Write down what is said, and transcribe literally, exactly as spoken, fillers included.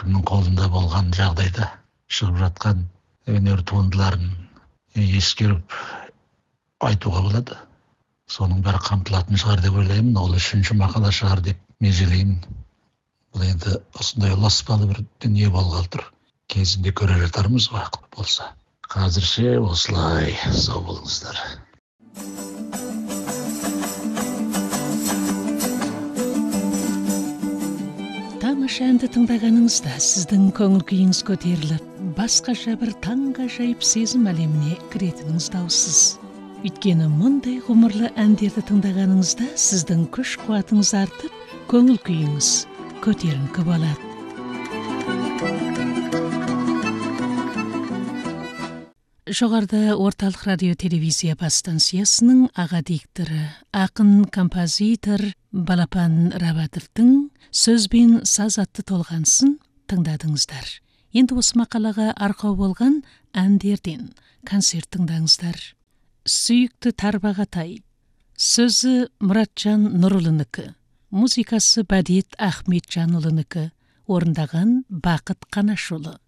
әркімнің қолында болған жағдайда шығып жатқан өнер туындыларын ескеріп айтуға болады. Соның бәрі қамтылатын шығар деп ойлаймын. Ол үшінші мақала шығар деп межелеймін. Бұл енді осындай ұласпалы бір дүние болғалы тұр. Кезінде көре жатармыз уақыт болса. Қазірше осылай, сау болыңыздар. Тамаша әнді тыңдағаныңызда сіздің көңіл күйіңіз көтеріліп, басқаша бір таңғажайып сезім әлеміне кіретініңіз даусыз. Өйткені мұндай ғұмырлы әндерді тыңдағаныңызда сіздің күш қуатыңыз артып, көңіл күйіңіз көтеріңкі болады. Жоғарыда орталық радио телевизия бас станциясының аға дикторы, ақын композитор Балапан Рабатовтың сөз бен саз атты толғанысын тыңдадыңыздар. Енді осы мақалаға арқау болған әндерден концерт тыңдаңыздар. Сүйікті Тарбағатай. Сөзі Мұратжан Нұрұлынікі, музыкасы Бәдет Ахметжанұлынікі, орындаған Бақыт Қанашұлы.